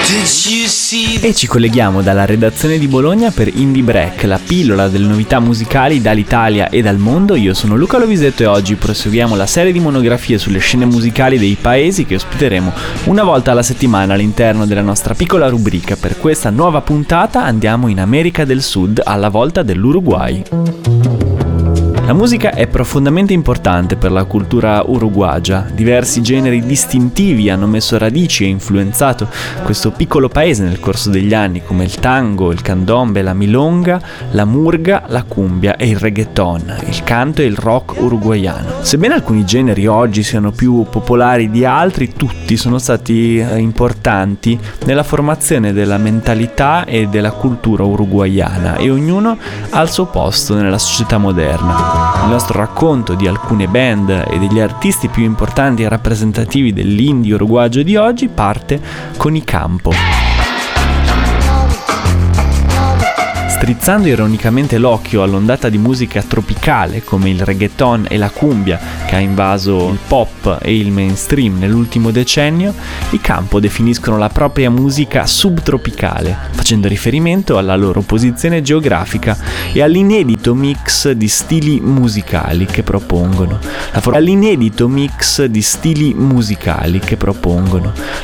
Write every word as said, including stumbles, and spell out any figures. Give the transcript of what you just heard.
E ci colleghiamo dalla redazione di Bologna per Indie Break, la pillola delle novità musicali dall'Italia e dal mondo. Io sono Luca Lovisetto e oggi proseguiamo la serie di monografie sulle scene musicali dei paesi che ospiteremo una volta alla settimana all'interno della nostra piccola rubrica. Per questa nuova puntata andiamo in America del Sud, alla volta dell'Uruguay. La musica è profondamente importante per la cultura uruguagia. Diversi generi distintivi hanno messo radici e influenzato questo piccolo paese nel corso degli anni, come il tango, il candombe, la milonga, la murga, la cumbia e il reggaeton, il canto e il rock uruguaiano. Sebbene alcuni generi oggi siano più popolari di altri, tutti sono stati importanti nella formazione della mentalità e della cultura uruguaiana e ognuno ha il suo posto nella società moderna. Il nostro racconto di alcune band e degli artisti più importanti e rappresentativi dell'indie uruguagio di oggi parte con i Campo. Strizzando ironicamente l'occhio all'ondata di musica tropicale come il reggaeton e la cumbia che ha invaso il pop e il mainstream nell'ultimo decennio, i Campo definiscono la propria musica subtropicale, facendo riferimento alla loro posizione geografica e all'inedito mix di stili musicali che propongono. La for- all'inedito mix di stili musicali che propongono.